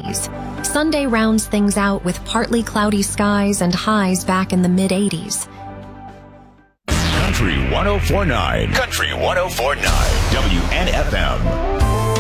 70s. Sunday rounds things out with partly cloudy skies and highs back in the mid-80s. Country 104.9. Country 104.9. WNFM.